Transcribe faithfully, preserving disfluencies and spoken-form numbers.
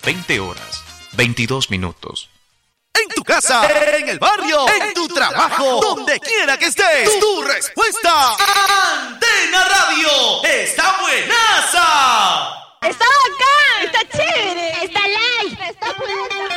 veinte horas, veintidós minutos. En tu casa, en el barrio, en tu trabajo, donde quiera que estés, tu respuesta